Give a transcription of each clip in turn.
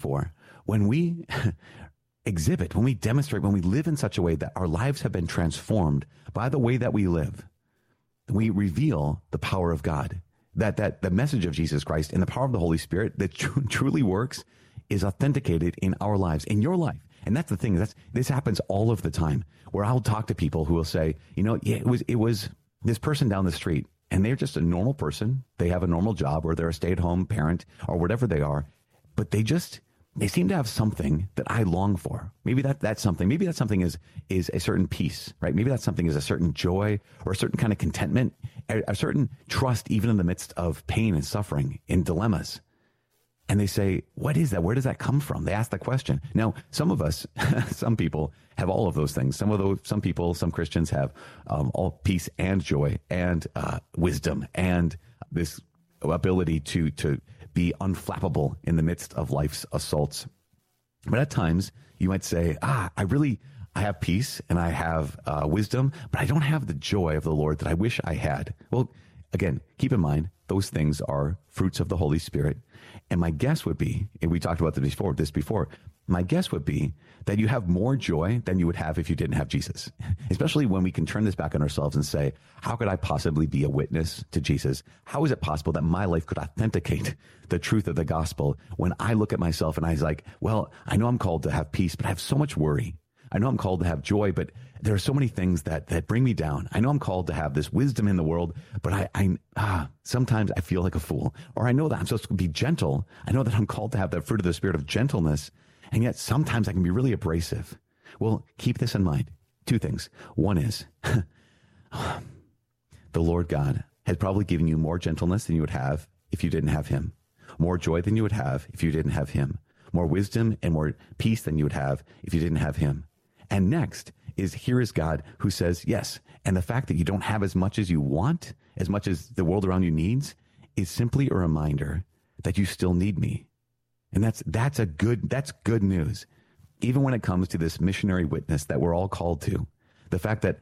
for when we exhibit, when we demonstrate, when we live in such a way that our lives have been transformed by the way that we live. We reveal the power of God, that the message of Jesus Christ and the power of the Holy Spirit that truly works is authenticated in our lives, in your life. And that's the thing. This happens all of the time, where I'll talk to people who will say, yeah, it was this person down the street, and they're just a normal person. They have a normal job, or they're a stay-at-home parent, or whatever they are, but they seem to have something that I long for. Maybe that's something. Maybe that something is a certain peace, right? Maybe that something is a certain joy or a certain kind of contentment, a certain trust, even in the midst of pain and suffering and dilemmas. And they say, what is that? Where does that come from? They ask the question. Now, some of us, some people have all of those things. Some people, some Christians have all peace and joy and wisdom and this ability to be unflappable in the midst of life's assaults. But at times you might say, I have peace and I have wisdom, but I don't have the joy of the Lord that I wish I had. Well, again, keep in mind, those things are fruits of the Holy Spirit. And my guess would be, and we talked about this before, my guess would be that you have more joy than you would have if you didn't have Jesus, especially when we can turn this back on ourselves and say, how could I possibly be a witness to Jesus? How is it possible that my life could authenticate the truth of the gospel when I look at myself and I was like, well, I know I'm called to have peace, but I have so much worry. I know I'm called to have joy, but there are so many things that bring me down. I know I'm called to have this wisdom in the world, but sometimes I feel like a fool. Or I know that I'm supposed to be gentle. I know that I'm called to have that fruit of the Spirit of gentleness, and yet sometimes I can be really abrasive. Well, keep this in mind. Two things. One is the Lord God has probably given you more gentleness than you would have if you didn't have him, more joy than you would have if you didn't have him, more wisdom and more peace than you would have if you didn't have him. And next is, here is God who says, yes. And the fact that you don't have as much as you want, as much as the world around you needs, is simply a reminder that you still need me. And that's good news. Even when it comes to this missionary witness that we're all called to, the fact that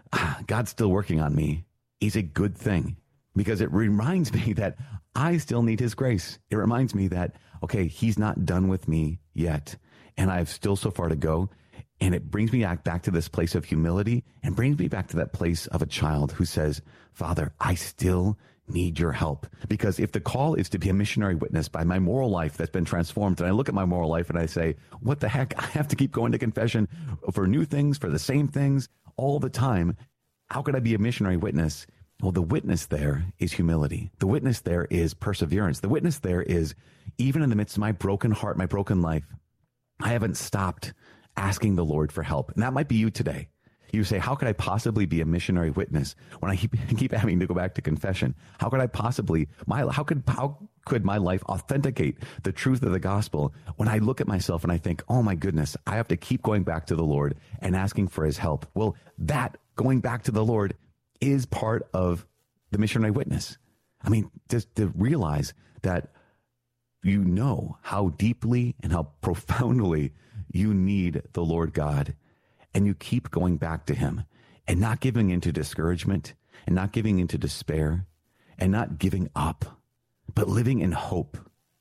God's still working on me is a good thing, because it reminds me that I still need his grace. It reminds me that, okay, he's not done with me yet, and I have still so far to go. And it brings me back to this place of humility, and brings me back to that place of a child who says, Father, I still need your help. Because if the call is to be a missionary witness by my moral life that's been transformed, and I look at my moral life and I say, what the heck? I have to keep going to confession for new things, for the same things all the time. How could I be a missionary witness? Well, the witness there is humility. The witness there is perseverance. The witness there is, even in the midst of my broken heart, my broken life, I haven't stopped asking the Lord for help. And that might be you today. You say, how could I possibly be a missionary witness when I keep having to go back to confession? How could I possibly, how could my life authenticate the truth of the gospel when I look at myself and I think, oh my goodness, I have to keep going back to the Lord and asking for his help? Well, that going back to the Lord is part of the missionary witness. I mean, just to realize that you know how deeply and how profoundly you need the Lord God, and you keep going back to him and not giving into discouragement and not giving into despair and not giving up, but living in hope.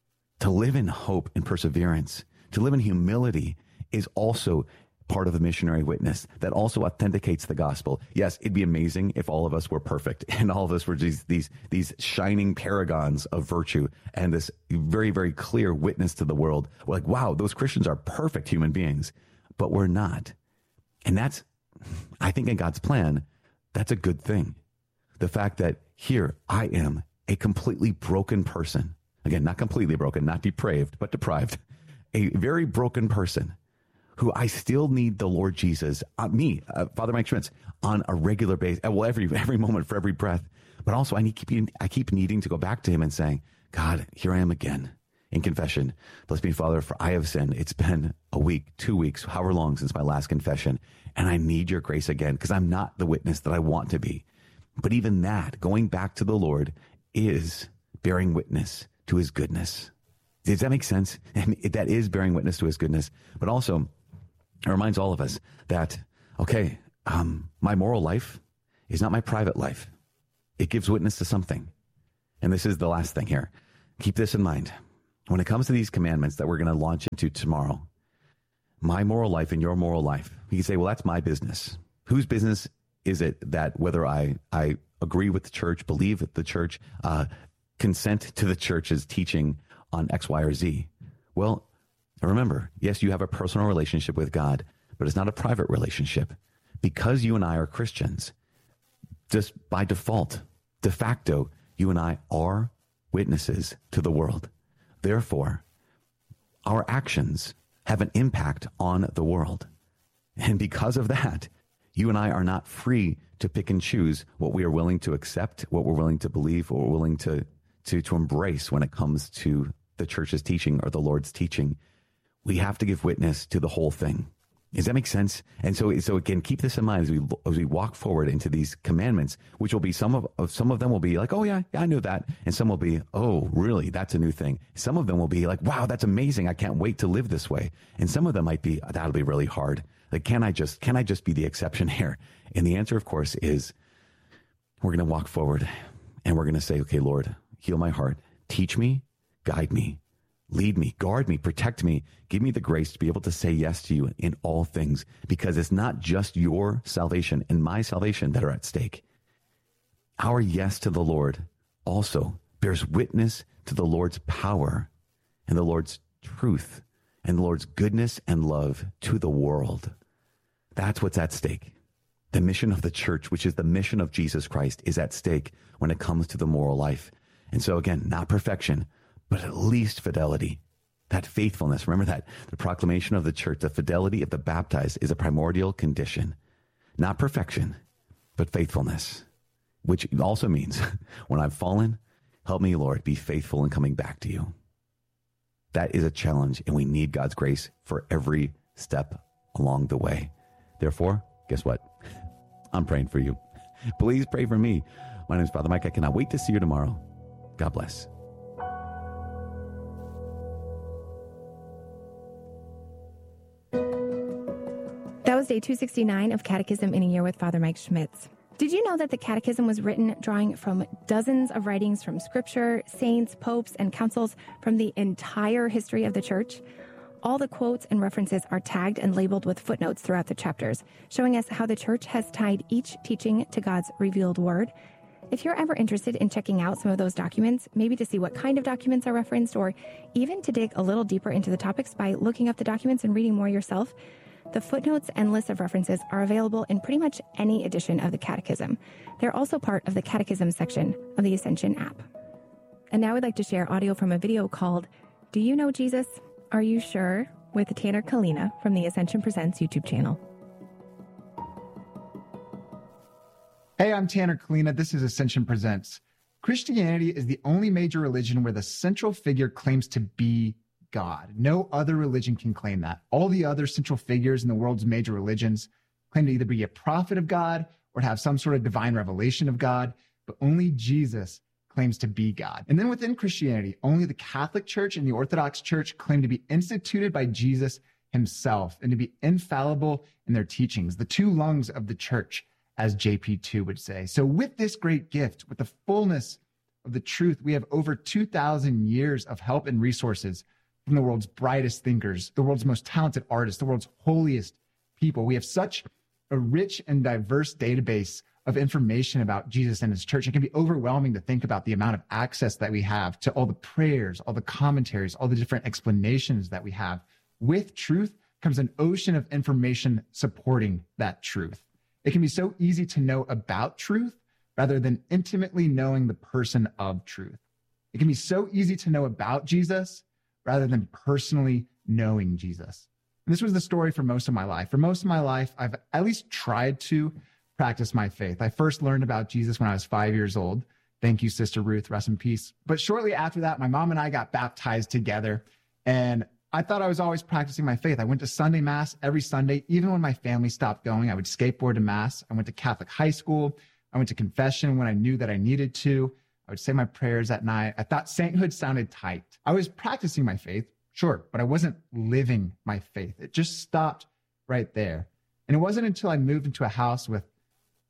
To live in hope and perseverance, to live in humility, is also part of the missionary witness that also authenticates the gospel. Yes, it'd be amazing if all of us were perfect and all of us were these shining paragons of virtue and this very, very clear witness to the world. We're like, wow, those Christians are perfect human beings, but we're not. And that's, I think in God's plan, that's a good thing. The fact that here I am, a completely broken person. Again, not completely broken, not depraved, but deprived. A very broken person who I still need the Lord Jesus, Father Mike Schmitz, on a regular basis, well, every moment, for every breath. But also I keep needing to go back to him and saying, God, here I am again in confession. Bless me, Father, for I have sinned. It's been a week, 2 weeks, however long since my last confession. And I need your grace again, because I'm not the witness that I want to be. But even that, going back to the Lord, is bearing witness to his goodness. Does that make sense? And that is bearing witness to his goodness. But also, it reminds all of us that, okay, my moral life is not my private life. It gives witness to something. And this is the last thing here. Keep this in mind. when it comes to these commandments that we're going to launch into tomorrow, my moral life and your moral life, you can say, well, that's my business. Whose business is it that whether I agree with the church, believe with the church, consent to the church's teaching on X, Y, or Z? Well, remember, yes, you have a personal relationship with God, but it's not a private relationship. Because you and I are Christians, just by default, de facto, you and I are witnesses to the world. Therefore, our actions have an impact on the world. And because of that, you and I are not free to pick and choose what we are willing to accept, what we're willing to believe, what we're willing to embrace when it comes to the church's teaching or the Lord's teaching. We have to give witness to the whole thing. Does that make sense? And so again, keep this in mind as we walk forward into these commandments, which will be some of them will be like, oh yeah, I knew that. And some will be, oh, really? That's a new thing. Some of them will be like, wow, that's amazing. I can't wait to live this way. And some of them might be, that'll be really hard. Like, can I just be the exception here? And the answer, of course, is we're going to walk forward and we're going to say, okay, Lord, heal my heart. Teach me, guide me, lead me, guard me, protect me. Give me the grace to be able to say yes to you in all things, because it's not just your salvation and my salvation that are at stake. Our yes to the Lord also bears witness to the Lord's power and the Lord's truth and the Lord's goodness and love to the world. That's what's at stake. The mission of the church, which is the mission of Jesus Christ, is at stake when it comes to the moral life. And so again, not perfection, but at least fidelity, that faithfulness. Remember that the proclamation of the church, the fidelity of the baptized is a primordial condition, not perfection, but faithfulness, which also means when I've fallen, help me, Lord, be faithful in coming back to you. That is a challenge, and we need God's grace for every step along the way. Therefore, guess what? I'm praying for you. Please pray for me. My name is Father Mike. I cannot wait to see you tomorrow. God bless. That was day 269 of Catechism in a Year with Father Mike Schmitz. Did you know that the Catechism was written drawing from dozens of writings from Scripture, saints, popes, and councils from the entire history of the Church? All the quotes and references are tagged and labeled with footnotes throughout the chapters, showing us how the Church has tied each teaching to God's revealed Word. If you're ever interested in checking out some of those documents, maybe to see what kind of documents are referenced, or even to dig a little deeper into the topics by looking up the documents and reading more yourself, the footnotes and list of references are available in pretty much any edition of the Catechism. They're also part of the Catechism section of the Ascension app. And now I'd like to share audio from a video called Do You Know Jesus? Are You Sure? With Tanner Kalina from the Ascension Presents YouTube channel. Hey, I'm Tanner Kalina. This is Ascension Presents. Christianity is the only major religion where the central figure claims to be God. No other religion can claim that. All the other central figures in the world's major religions claim to either be a prophet of God or to have some sort of divine revelation of God, but only Jesus claims to be God. And then within Christianity, only the Catholic Church and the Orthodox Church claim to be instituted by Jesus himself and to be infallible in their teachings, the two lungs of the church, as JP2 would say. So with this great gift, with the fullness of the truth, we have over 2,000 years of help and resources from the world's brightest thinkers, the world's most talented artists, the world's holiest people. We have such a rich and diverse database of information about Jesus and his church. It can be overwhelming to think about the amount of access that we have to all the prayers, all the commentaries, all the different explanations that we have. With truth comes an ocean of information supporting that truth. It can be so easy to know about truth rather than intimately knowing the person of truth. It can be so easy to know about Jesus rather than personally knowing Jesus. And this was the story for most of my life. For most of my life, I've at least tried to practice my faith. I first learned about Jesus when I was 5 years old. Thank you, Sister Ruth, rest in peace. But shortly after that, my mom and I got baptized together, and I thought I was always practicing my faith. I went to Sunday Mass every Sunday. Even when my family stopped going, I would skateboard to Mass. I went to Catholic high school. I went to confession when I knew that I needed to. I would say my prayers at night. I thought sainthood sounded tight. I was practicing my faith, sure, but I wasn't living my faith. It just stopped right there. And it wasn't until I moved into a house with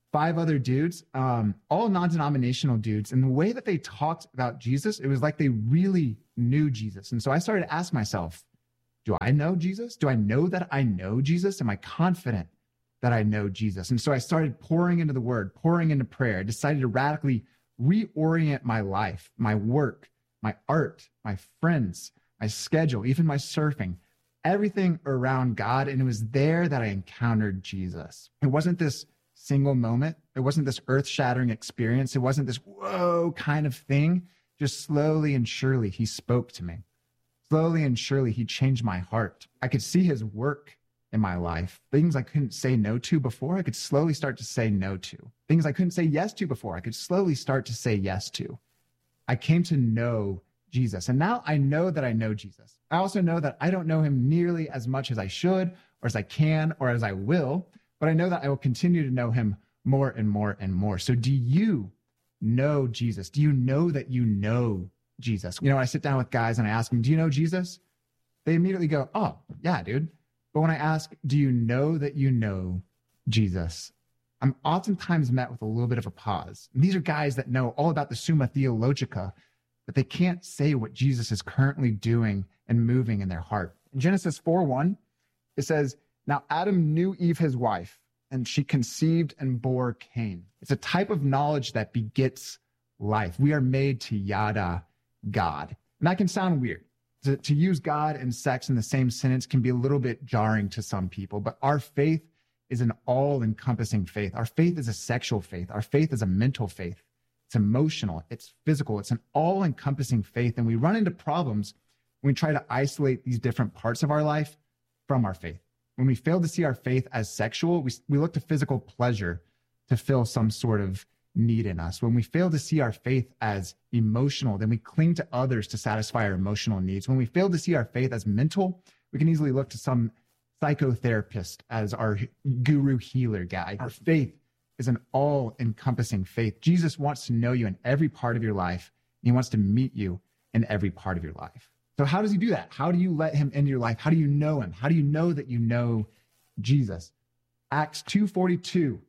5 other dudes, all non-denominational dudes. And the way that they talked about Jesus, it was like they really knew Jesus. And so I started to ask myself, do I know Jesus? Do I know that I know Jesus? Am I confident that I know Jesus? And so I started pouring into the word, pouring into prayer. I decided to radically reorient my life, my work, my art, my friends, my schedule, even my surfing, everything around God. And it was there that I encountered Jesus. It wasn't this single moment. It wasn't this earth-shattering experience. It wasn't this whoa kind of thing. Just slowly and surely, he spoke to me. Slowly and surely, he changed my heart. I could see his work in my life. Things I couldn't say no to before, I could slowly start to say no to. Things I couldn't say yes to before, I could slowly start to say yes to. I came to know Jesus. And now I know that I know Jesus. I also know that I don't know him nearly as much as I should, or as I can, or as I will, but I know that I will continue to know him more and more and more. So do you know Jesus? Do you know that you know Jesus? You know, I sit down with guys and I ask them, do you know Jesus? They immediately go, oh, yeah, dude. But when I ask, do you know that you know Jesus? I'm oftentimes met with a little bit of a pause. And these are guys that know all about the Summa Theologica, but they can't say what Jesus is currently doing and moving in their heart. In Genesis 4:1, it says, now Adam knew Eve, his wife, and she conceived and bore Cain. It's a type of knowledge that begets life. We are made to yada God. And that can sound weird. To use God and sex in the same sentence can be a little bit jarring to some people, but our faith is an all-encompassing faith. Our faith is a sexual faith. Our faith is a mental faith. It's emotional. It's physical. It's an all-encompassing faith. And we run into problems when we try to isolate these different parts of our life from our faith. When we fail to see our faith as sexual, we look to physical pleasure to fill some sort of need in us. When we fail to see our faith as emotional, then we cling to others to satisfy our emotional needs. When we fail to see our faith as mental, we can easily look to some psychotherapist as our guru healer guy. Our faith is an all-encompassing faith. Jesus wants to know you in every part of your life. He wants to meet you in every part of your life. So how does he do that? How do you let him into your life? How do you know him? How do you know that you know Jesus? Acts 2:42.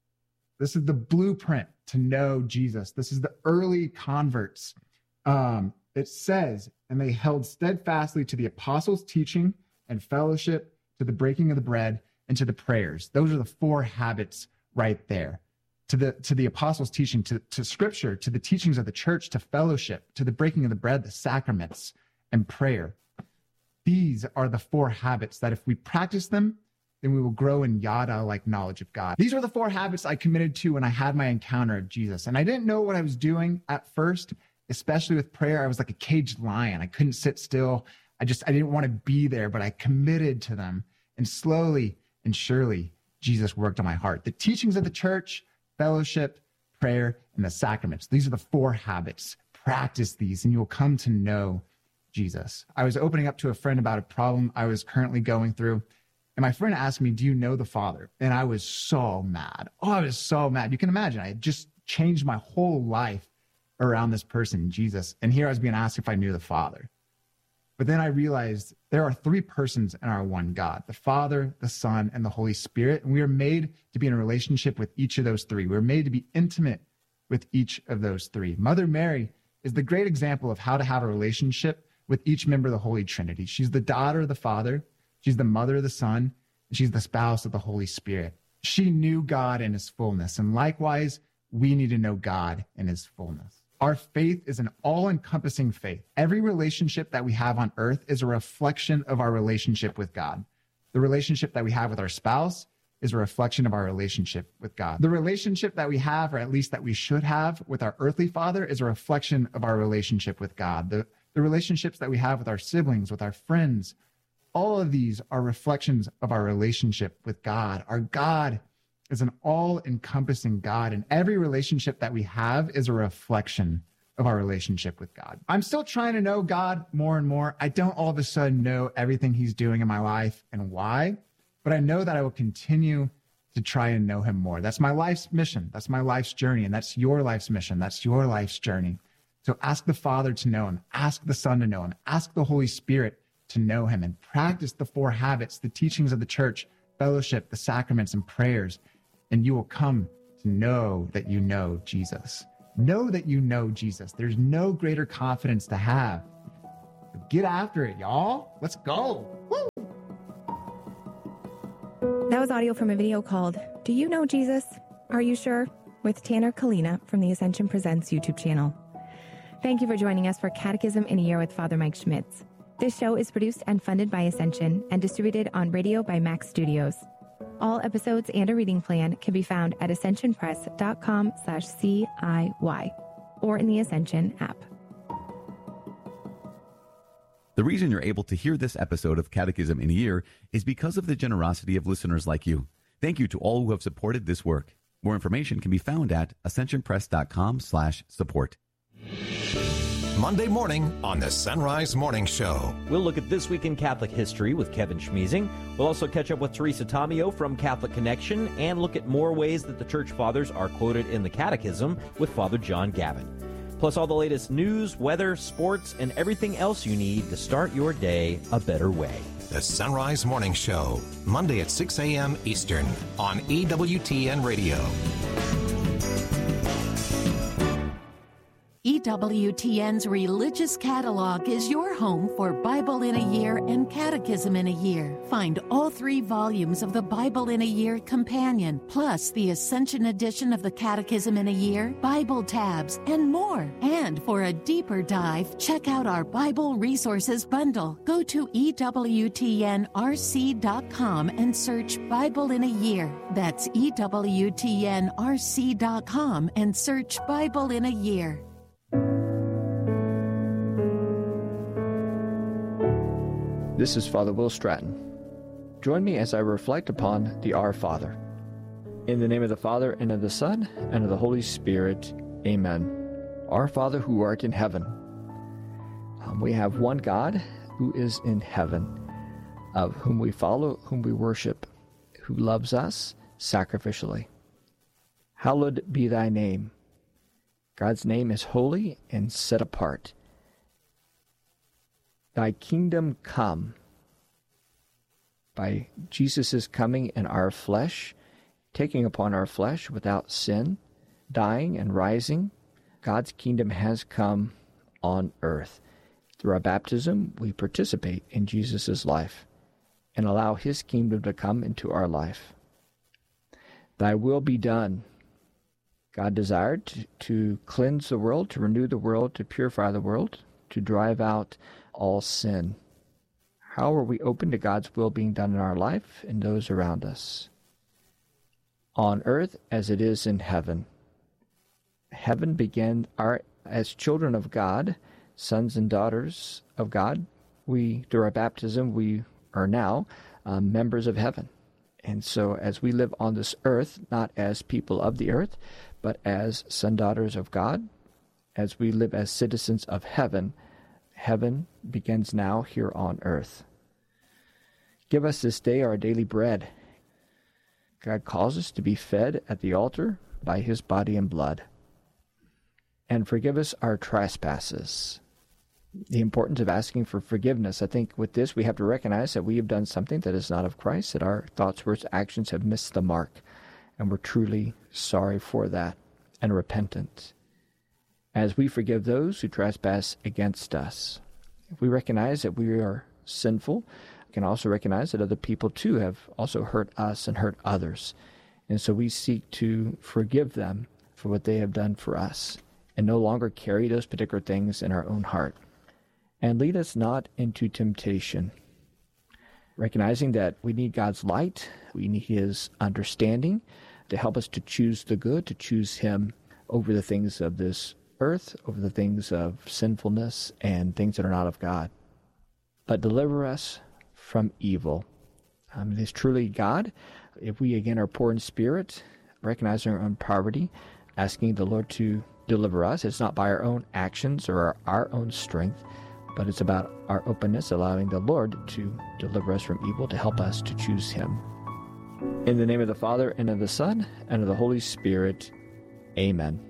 This is the blueprint to know Jesus. This is the early converts. It says, and they held steadfastly to the apostles' teaching and fellowship, to the breaking of the bread, and to the prayers. Those are the 4 habits right there. To the apostles' teaching, to scripture, to the teachings of the church, to fellowship, to the breaking of the bread, the sacraments, and prayer. These are the 4 habits that if we practice them, then we will grow in yada-like knowledge of God. These are the 4 habits I committed to when I had my encounter of Jesus. And I didn't know what I was doing at first, especially with prayer. I was like a caged lion. I couldn't sit still. I didn't want to be there, but I committed to them. And slowly and surely, Jesus worked on my heart. The teachings of the church, fellowship, prayer, and the sacraments. These are the 4 habits. Practice these and you'll come to know Jesus. I was opening up to a friend about a problem I was currently going through. And my friend asked me, do you know the Father? And I was so mad. Oh, I was so mad. You can imagine. I had just changed my whole life around this person, Jesus. And here I was being asked if I knew the Father. But then I realized there are 3 persons in our one God, the Father, the Son, and the Holy Spirit. And we are made to be in a relationship with each of those 3. We're made to be intimate with each of those 3. Mother Mary is the great example of how to have a relationship with each member of the Holy Trinity. She's the daughter of the Father. She's the mother of the Son. And she's the spouse of the Holy Spirit. She knew God in his fullness. And likewise, we need to know God in his fullness. Our faith is an all-encompassing faith. Every relationship that we have on earth is a reflection of our relationship with God. The relationship that we have with our spouse is a reflection of our relationship with God. The relationship that we have, or at least that we should have, with our earthly father is a reflection of our relationship with God. The relationships that we have with our siblings, with our friends, all of these are reflections of our relationship with God. Our God is an all-encompassing God, and every relationship that we have is a reflection of our relationship with God. I'm still trying to know God more and more. I don't all of a sudden know everything he's doing in my life and why, but I know that I will continue to try and know him more. That's my life's mission. That's my life's journey, and that's your life's mission. That's your life's journey. So ask the Father to know him. Ask the Son to know him. Ask the Holy Spirit to know him, and practice the 4 habits, the teachings of the church, fellowship, the sacraments, and prayers, and you will come to know that you know Jesus. Know that you know Jesus. There's no greater confidence to have. Get after it, y'all. Let's go. Woo! That was audio from a video called Do You Know Jesus? Are You Sure? With Tanner Kalina from the Ascension Presents YouTube channel. Thank you for joining us for Catechism in a Year with Father Mike Schmitz. This show is produced and funded by Ascension and distributed on radio by Max Studios. All episodes and a reading plan can be found at ascensionpress.com/CIY or in the Ascension app. The reason you're able to hear this episode of Catechism in a Year is because of the generosity of listeners like you. Thank you to all who have supported this work. More information can be found at ascensionpress.com/support. Monday morning on the Sunrise Morning Show. We'll look at This Week in Catholic History with Kevin Schmeezing. We'll also catch up with Teresa Tomeo from Catholic Connection and look at more ways that the Church Fathers are quoted in the Catechism with Father John Gavin. Plus all the latest news, weather, sports, and everything else you need to start your day a better way. The Sunrise Morning Show, Monday at 6 a.m. Eastern on EWTN Radio. EWTN's Religious Catalog is your home for Bible in a Year and Catechism in a Year. Find all 3 volumes of the Bible in a Year Companion, plus the Ascension edition of the Catechism in a Year, Bible tabs, and more. And for a deeper dive, check out our Bible Resources Bundle. Go to EWTNRC.com and search Bible in a Year. That's EWTNRC.com and search Bible in a Year. This is Father Will Stratton. Join me as I reflect upon the Our Father. In the name of the Father, and of the Son, and of the Holy Spirit. Amen. Our Father who art in heaven. We have one God who is in heaven, of whom we follow, whom we worship, who loves us sacrificially. Hallowed be thy name. God's name is holy and set apart. Thy kingdom come. By Jesus' coming in our flesh, taking upon our flesh without sin, dying and rising, God's kingdom has come on earth. Through our baptism, we participate in Jesus' life and allow his kingdom to come into our life. Thy will be done. God desired to cleanse the world, to renew the world, to purify the world, to drive out all sin. How are we open to God's will being done in our life and those around us? On earth as it is in heaven. Heaven began as children of God, sons and daughters of God. Through our baptism, we are now members of heaven. And so as we live on this earth, not as people of the earth, but as son, daughters of God, as we live as citizens of heaven, heaven begins now here on earth. Give us this day our daily bread. God calls us to be fed at the altar by his body and blood. And forgive us our trespasses. The importance of asking for forgiveness. I think with this we have to recognize that we have done something that is not of Christ, that our thoughts, words, actions have missed the mark. And we're truly sorry for that and repentant. As we forgive those who trespass against us. If we recognize that we are sinful, we can also recognize that other people too have also hurt us and hurt others. And so we seek to forgive them for what they have done for us and no longer carry those particular things in our own heart. And lead us not into temptation. Recognizing that we need God's light, we need his understanding to help us to choose the good, to choose him over the things of this earth, over the things of sinfulness and things that are not of God. But deliver us from evil. It is truly God. If we again are poor in spirit, recognizing our own poverty, asking the Lord to deliver us, it's not by our own actions or our own strength, but it's about our openness, allowing the Lord to deliver us from evil, to help us to choose him. In the name of the Father, and of the Son, and of the Holy Spirit. Amen.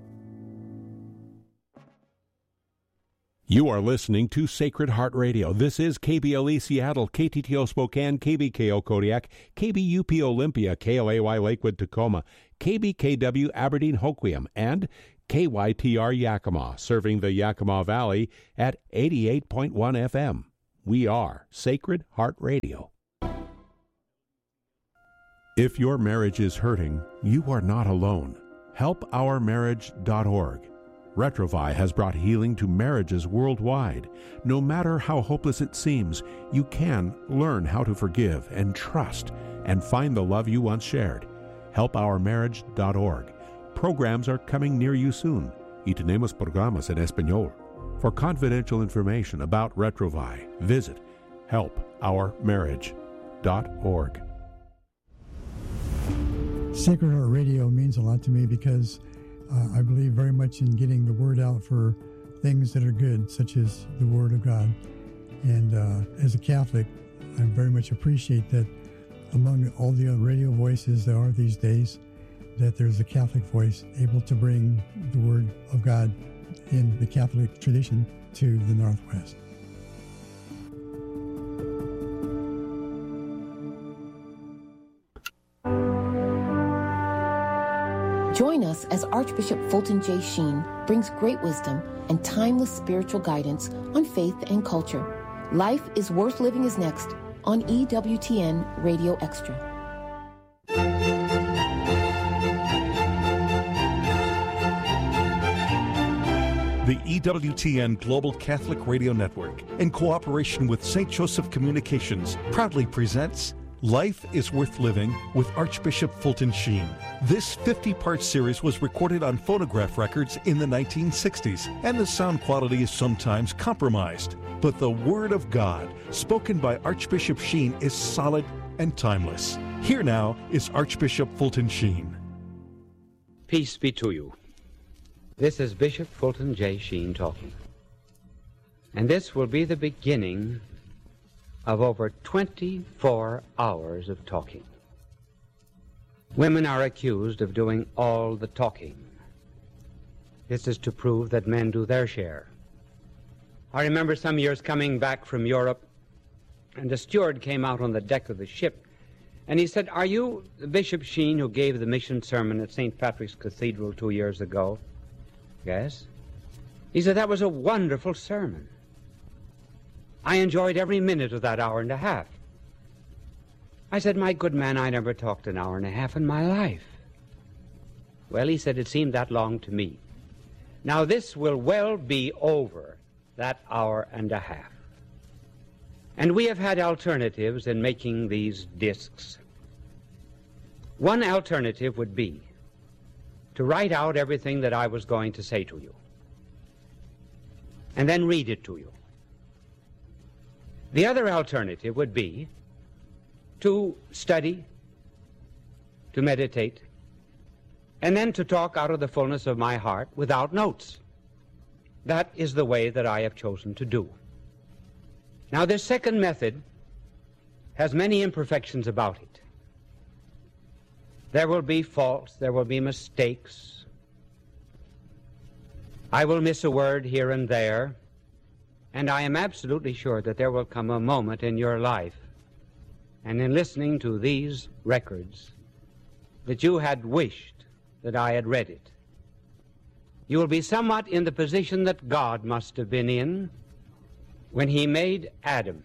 You are listening to Sacred Heart Radio. This is KBLE Seattle, KTTO Spokane, KBKO Kodiak, KBUP Olympia, KLAY Lakewood Tacoma, KBKW Aberdeen Hoquiam, and KYTR Yakima, serving the Yakima Valley at 88.1 FM. We are Sacred Heart Radio. If your marriage is hurting, you are not alone. HelpOurMarriage.org. Retrovai has brought healing to marriages worldwide. No matter how hopeless it seems, you can learn how to forgive and trust and find the love you once shared. HelpOurMarriage.org. Programs are coming near you soon. Y tenemos programas en español. For confidential information about Retrovai, visit HelpOurMarriage.org. Sacred Heart Radio means a lot to me because I believe very much in getting the word out for things that are good, such as the Word of God. And as a Catholic, I very much appreciate that among all the radio voices there are these days, that there's a Catholic voice able to bring the Word of God in the Catholic tradition to the Northwest. Join us as Archbishop Fulton J. Sheen brings great wisdom and timeless spiritual guidance on faith and culture. Life is Worth Living is next on EWTN Radio Extra. The EWTN Global Catholic Radio Network, in cooperation with St. Joseph Communications, proudly presents Life is Worth Living with Archbishop Fulton Sheen. This 50-part series was recorded on phonograph records in the 1960s, and the sound quality is sometimes compromised. But the Word of God, spoken by Archbishop Sheen, is solid and timeless. Here now is Archbishop Fulton Sheen. Peace be to you. This is Bishop Fulton J. Sheen talking. And this will be the beginning of over 24 hours of talking. Women are accused of doing all the talking. This is to prove that men do their share. I remember some years coming back from Europe, and a steward came out on the deck of the ship, and he said, "Are you Bishop Sheen who gave the mission sermon at St. Patrick's Cathedral 2 years ago?" "Yes." He said, "That was a wonderful sermon. I enjoyed every minute of that hour and a half." I said, "My good man, I never talked an hour and a half in my life." "Well," he said, "it seemed that long to me." Now this will well be over that hour and a half. And we have had alternatives in making these discs. One alternative would be to write out everything that I was going to say to you, and then read it to you. The other alternative would be to study, to meditate, and then to talk out of the fullness of my heart without notes. That is the way that I have chosen to do. Now, this second method has many imperfections about it. There will be faults, there will be mistakes. I will miss a word here and there. And I am absolutely sure that there will come a moment in your life and in listening to these records that you had wished that I had read it. You will be somewhat in the position that God must have been in when he made Adam.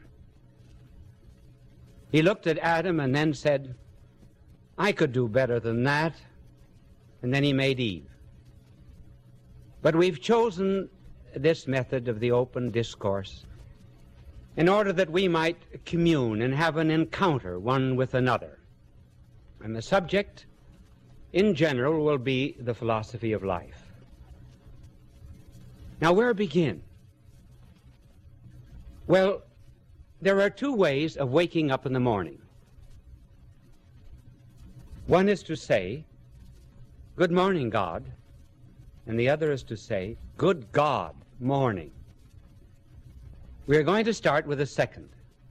He looked at Adam and then said, "I could do better than that." And then he made Eve. But we've chosen this method of the open discourse in order that we might commune and have an encounter one with another. And the subject, in general, will be the philosophy of life. Now, where begin? Well, there are two ways of waking up in the morning. One is to say, "Good morning, God," and the other is to say, "Good God, morning." We are going to start with the second.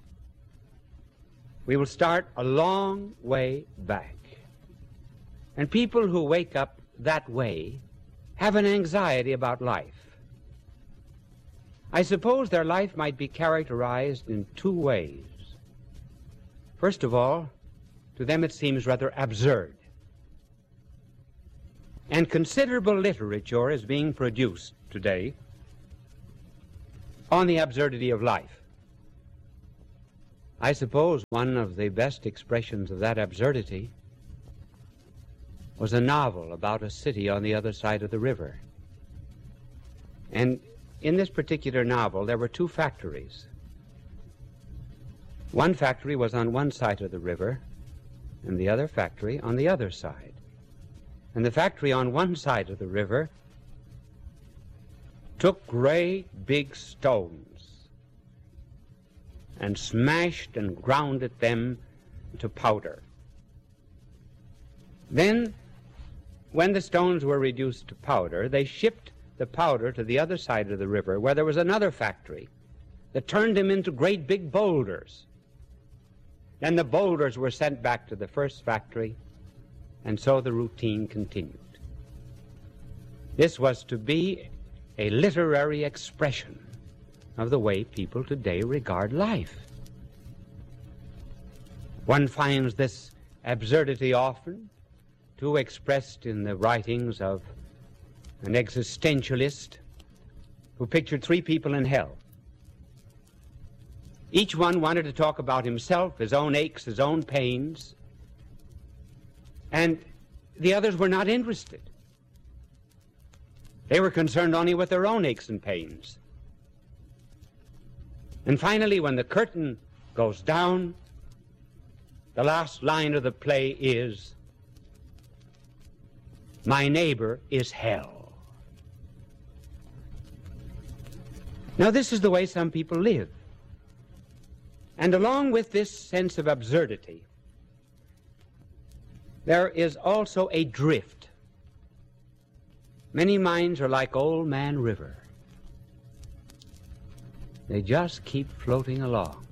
We will start a long way back. And people who wake up that way have an anxiety about life. I suppose their life might be characterized in two ways. First of all, to them it seems rather absurd. And considerable literature is being produced today on the absurdity of life. I suppose one of the best expressions of that absurdity was a novel about a city on the other side of the river. And in this particular novel, there were two factories. One factory was on one side of the river, and the other factory on the other side. And the factory on one side of the river took great big stones and smashed and grounded them to powder. Then, when the stones were reduced to powder, they shipped the powder to the other side of the river, where there was another factory that turned them into great big boulders. Then the boulders were sent back to the first factory, and so the routine continued. This was to be a literary expression of the way people today regard life. One finds this absurdity often too expressed in the writings of an existentialist who pictured three people in hell. Each one wanted to talk about himself, his own aches, his own pains, and the others were not interested. They were concerned only with their own aches and pains. And finally, when the curtain goes down, the last line of the play is, "My neighbor is hell." Now, this is the way some people live. And along with this sense of absurdity, there is also a drift. Many minds are like Old Man River. They just keep floating along.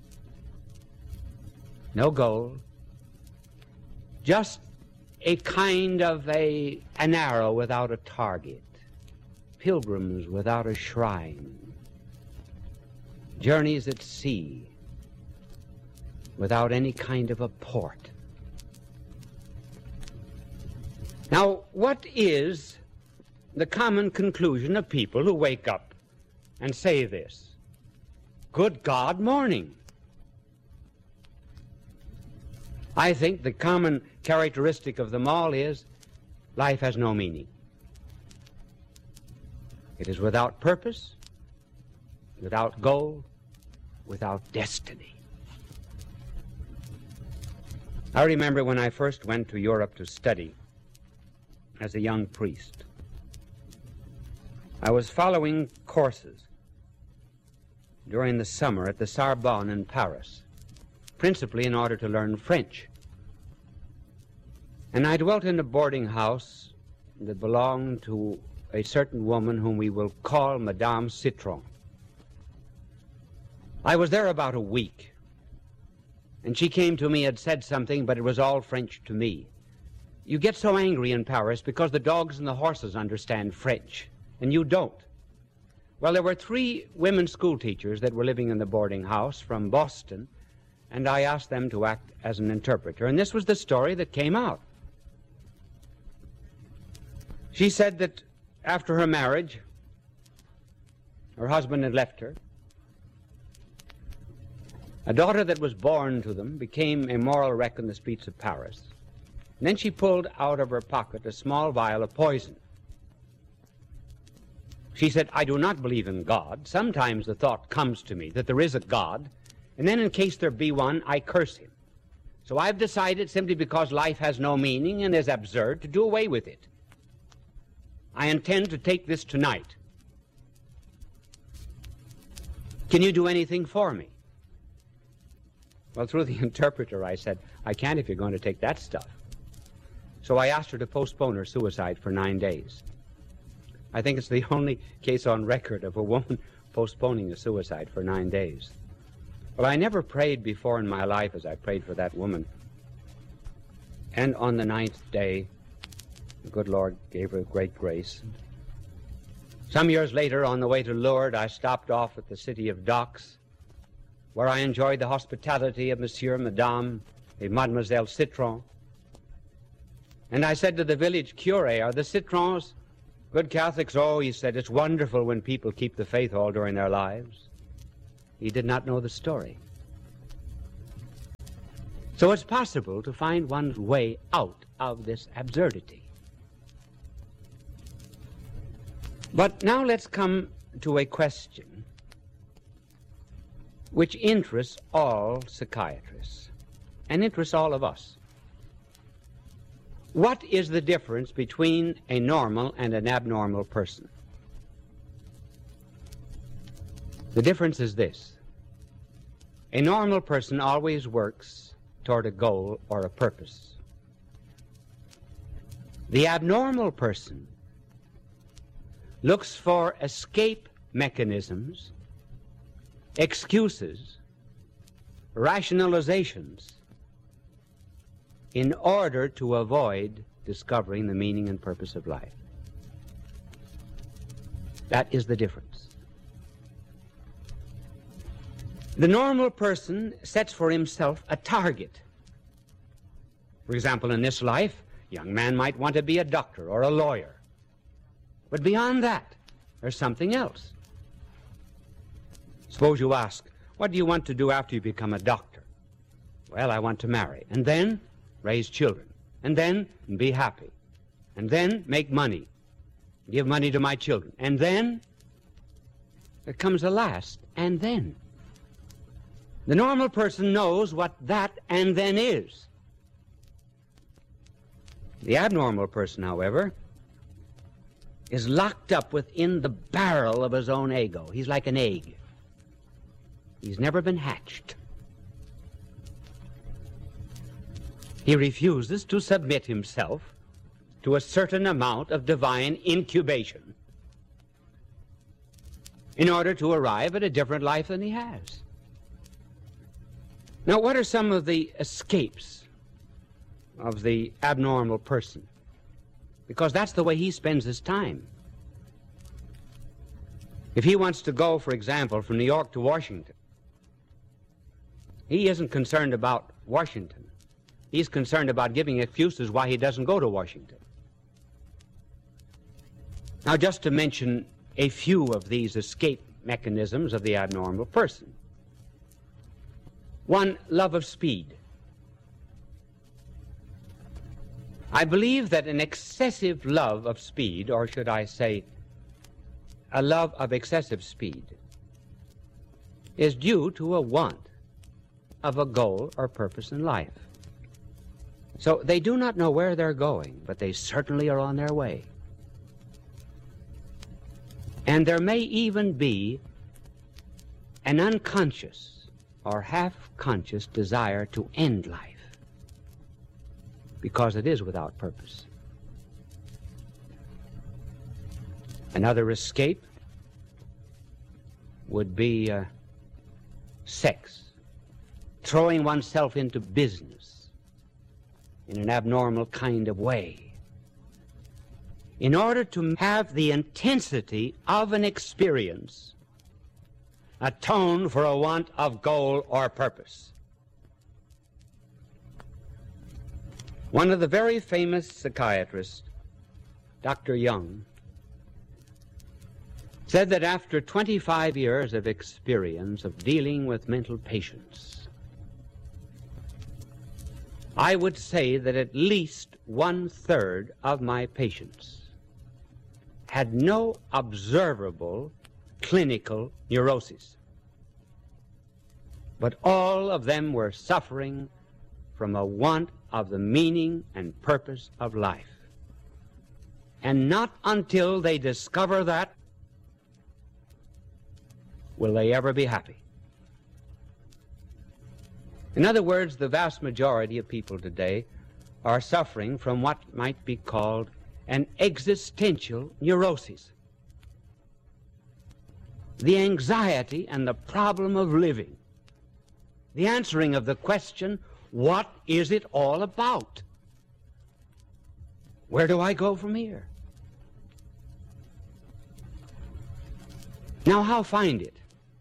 No goal, just a kind of an arrow without a target, pilgrims without a shrine, journeys at sea without any kind of a port. Now, what is the common conclusion of people who wake up and say this? Good God, morning. I think the common characteristic of them all is life has no meaning. It is without purpose, without goal, without destiny. I remember when I first went to Europe to study as a young priest. I was following courses during the summer at the Sorbonne in Paris, principally in order to learn French. And I dwelt in a boarding house that belonged to a certain woman whom we will call Madame Citron. I was there about a week, and she came to me and said something, but it was all French to me. You get so angry in Paris because the dogs and the horses understand French, and you don't. Well, there were 3 women school teachers that were living in the boarding house from Boston, and I asked them to act as an interpreter, and this was the story that came out. She said that after her marriage, her husband had left her. A daughter that was born to them became a moral wreck in the streets of Paris. And then she pulled out of her pocket a small vial of poison. She said, I do not believe in God. Sometimes the thought comes to me that there is a God, and then in case there be one, I curse him. So I've decided, simply because life has no meaning and is absurd, to do away with it. I intend to take this tonight. Can you do anything for me? Well, through the interpreter, I said, I can't if you're going to take that stuff. So I asked her to postpone her suicide for 9 days. I think it's the only case on record of a woman postponing a suicide for 9 days. Well, I never prayed before in my life as I prayed for that woman. And on the 9th day, the good Lord gave her great grace. Some years later, on the way to Lourdes, I stopped off at the city of Dax, where I enjoyed the hospitality of Monsieur, Madame, and Mademoiselle Citron. And I said to the village cure, are the citrons good Catholics? Oh, he said, it's wonderful when people keep the faith all during their lives. He did not know the story. So it's possible to find one's way out of this absurdity. But now let's come to a question which interests all psychiatrists and interests all of us. What is the difference between a normal and an abnormal person? The difference is this. A normal person always works toward a goal or a purpose. The abnormal person looks for escape mechanisms, excuses, rationalizations in order to avoid discovering the meaning and purpose of life. That is the difference. The normal person sets for himself a target. For example, in this life, a young man might want to be a doctor or a lawyer. But beyond that, there's something else. Suppose you ask, what do you want to do after you become a doctor? Well, I want to marry, and then raise children, and then be happy, and then make money, give money to my children, and then there comes a last, and then. The normal person knows what that and then is. The abnormal person, however, is locked up within the barrel of his own ego. He's like an egg. He's never been hatched. He refuses to submit himself to a certain amount of divine incubation in order to arrive at a different life than he has. Now, what are some of the escapes of the abnormal person? Because that's the way he spends his time. If he wants to go, for example, from New York to Washington, he isn't concerned about Washington. He's concerned about giving excuses why he doesn't go to Washington. Now, just to mention a few of these escape mechanisms of the abnormal person. One, love of speed. I believe that an excessive love of speed, or should I say, a love of excessive speed, is due to a want of a goal or purpose in life. So they do not know where they're going, but they certainly are on their way. And there may even be an unconscious or half-conscious desire to end life because it is without purpose. Another escape would be sex, throwing oneself into business in an abnormal kind of way in order to have the intensity of an experience atone for a want of goal or purpose. One of the very famous psychiatrists, Dr. Jung, said that after 25 years of experience of dealing with mental patients, I would say that at least 1/3 of my patients had no observable clinical neuroses, but all of them were suffering from a want of the meaning and purpose of life. And not until they discover that will they ever be happy. In other words, the vast majority of people today are suffering from what might be called an existential neurosis. The anxiety and the problem of living. The answering of the question, what is it all about? Where do I go from here? Now, how find it?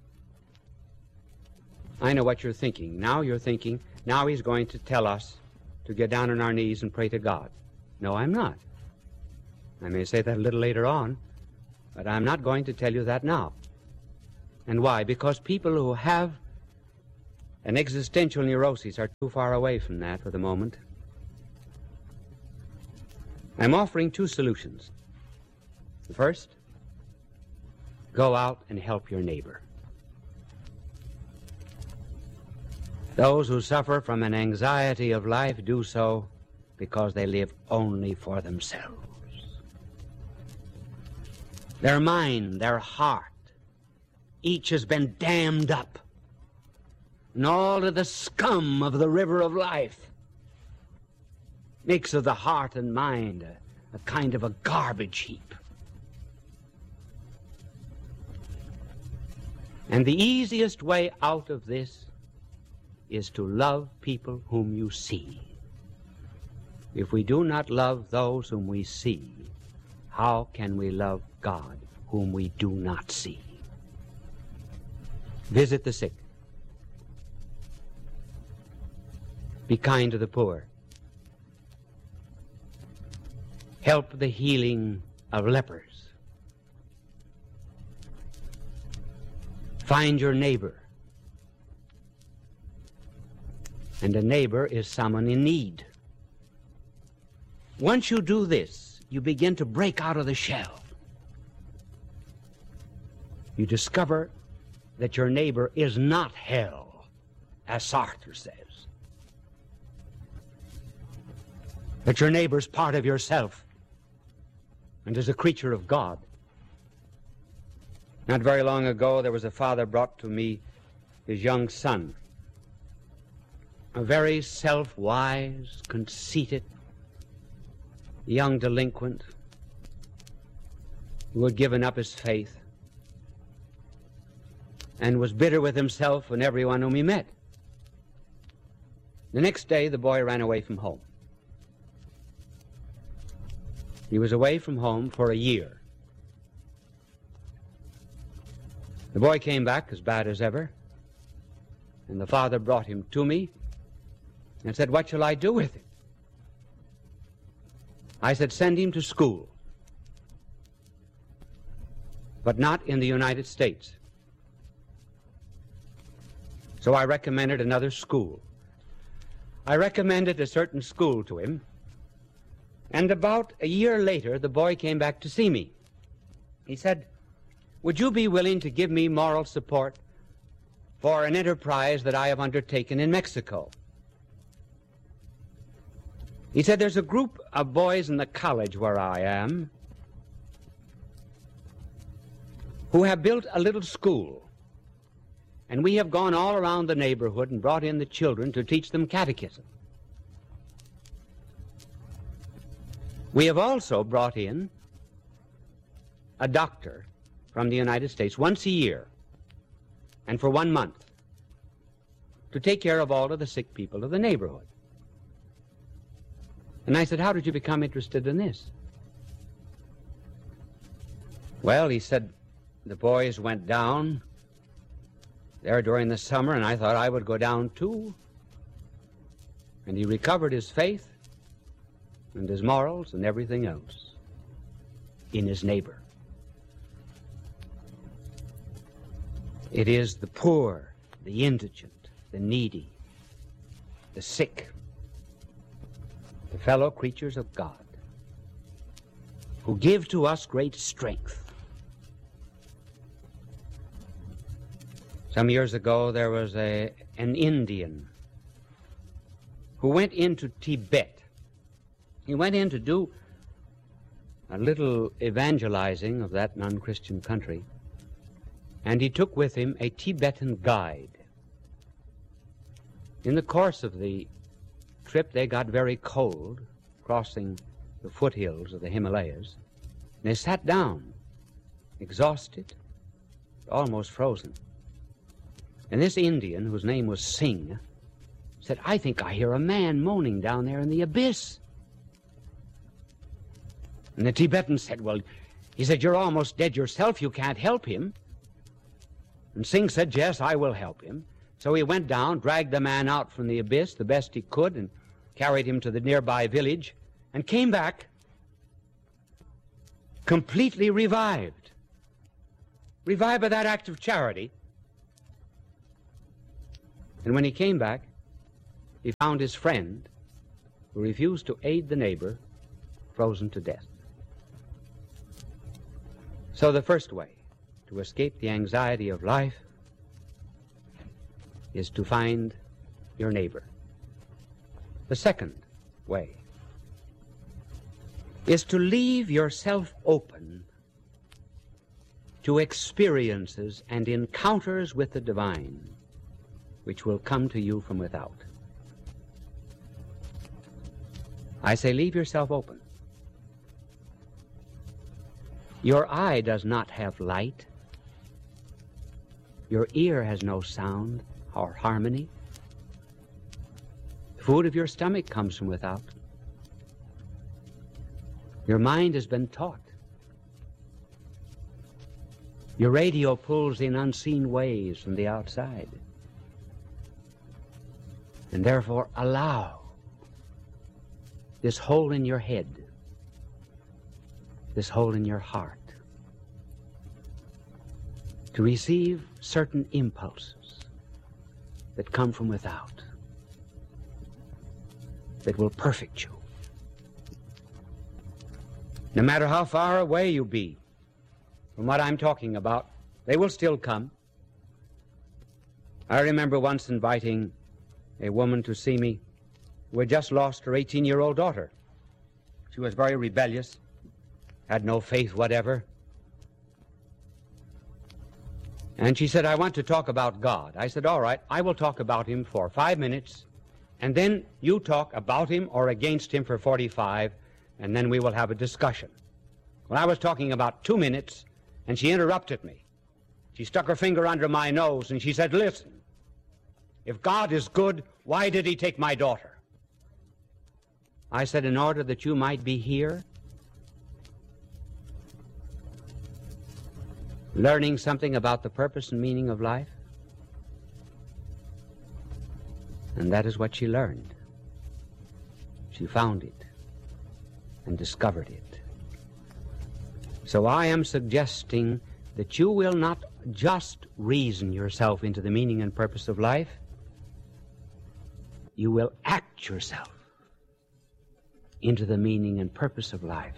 I know what you're thinking. Now you're thinking, now he's going to tell us to get down on our knees and pray to God. No, I'm not. I may say that a little later on, but I'm not going to tell you that now. And why? Because people who have an existential neurosis are too far away from that for the moment. I'm offering two solutions. The first, go out and help your neighbor. Those who suffer from an anxiety of life do so because they live only for themselves. Their mind, their heart, each has been dammed up, and all of the scum of the river of life makes of the heart and mind a kind of a garbage heap. And the easiest way out of this is to love people whom you see. If we do not love those whom we see, how can we love God whom we do not see? Visit the sick. Be kind to the poor. Help the healing of lepers. Find your neighbor. And a neighbor is someone in need. Once you do this, you begin to break out of the shell. You discover that your neighbor is not hell, as Sartre says. That your neighbor's part of yourself and is a creature of God. Not very long ago, there was a father brought to me his young son, a very self-wise, conceited, young delinquent who had given up his faith and was bitter with himself and everyone whom he met. The next day, the boy ran away from home. He was away from home for a year. The boy came back as bad as ever, and the father brought him to me and said, "What shall I do with him?" I said, "Send him to school, but not in the United States." So I recommended another school. I recommended a certain school to him, and about a year later, the boy came back to see me. He said, "Would you be willing to give me moral support for an enterprise that I have undertaken in Mexico?" He said, "There's a group of boys in the college where I am who have built a little school, and we have gone all around the neighborhood and brought in the children to teach them catechism. We have also brought in a doctor from the United States once a year and for 1 month to take care of all of the sick people of the neighborhood." And I said, "How did you become interested in this?" Well, he said, "The boys went down there during the summer, and I thought I would go down too." And he recovered his faith and his morals and everything else in his neighbor. It is the poor, the indigent, the needy, the sick, the fellow creatures of God, who give to us great strength. Some years ago, there was an Indian who went into Tibet. He went in to do a little evangelizing of that non-Christian country, and he took with him a Tibetan guide. In the course of the trip, they got very cold, crossing the foothills of the Himalayas. And they sat down, exhausted, almost frozen. And this Indian, whose name was Singh, said, "I think I hear a man moaning down there in the abyss." And the Tibetan said, "Well," he said, "you're almost dead yourself. You can't help him." And Singh said, "Yes, I will help him." So he went down, dragged the man out from the abyss the best he could, and carried him to the nearby village, and came back completely revived. Revived by that act of charity. And when he came back, he found his friend, who refused to aid the neighbor, frozen to death. So the first way to escape the anxiety of life is to find your neighbor. The second way is to leave yourself open to experiences and encounters with the divine which will come to you from without. I say leave yourself open. Your eye does not have light. Your ear has no sound or harmony. The food of your stomach comes from without. Your mind has been taught. Your radio pulls in unseen waves from the outside. And therefore allow this hole in your head, this hole in your heart, to receive certain impulses that come from without, that will perfect you. No matter how far away you be from what I'm talking about, they will still come. I remember once inviting a woman to see me who had just lost her 18-year-old daughter. She was very rebellious, had no faith whatever. And she said, I want to talk about God. I said, all right, I will talk about him for 5 minutes, and then you talk about him or against him for 45, and then we will have a discussion. Well, I was talking about 2 minutes, and she interrupted me. She stuck her finger under my nose, and she said, listen, if God is good, why did he take my daughter? I said, in order that you might be here, learning something about the purpose and meaning of life. And that is what she learned. She found it and discovered it. So I am suggesting that you will not just reason yourself into the meaning and purpose of life. You will act yourself into the meaning and purpose of life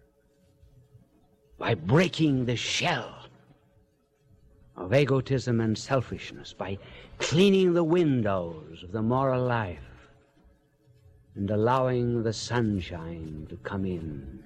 by breaking the shell of egotism and selfishness, by cleaning the windows of the moral life and allowing the sunshine to come in.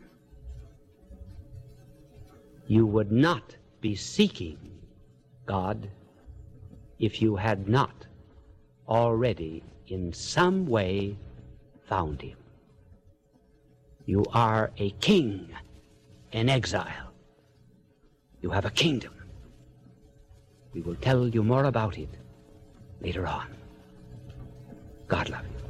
You would not be seeking God if you had not already in some way found him. You are a king in exile. You have a kingdom. We will tell you more about it later on. God love you.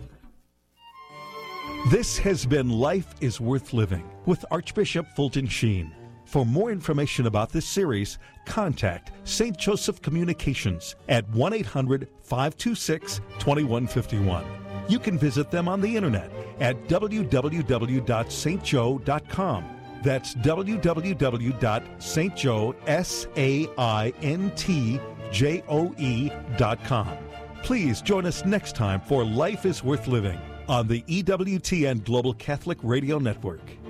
This has been Life is Worth Living with Archbishop Fulton Sheen. For more information about this series, contact St. Joseph Communications at 1-800-526-2151. You can visit them on the internet at www.stjoe.com. That's www.stjoe.com. Please join us next time for Life is Worth Living on the EWTN Global Catholic Radio Network.